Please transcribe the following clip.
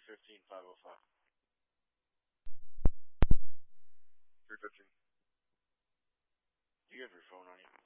315-505. 315. Do you have your phone on you?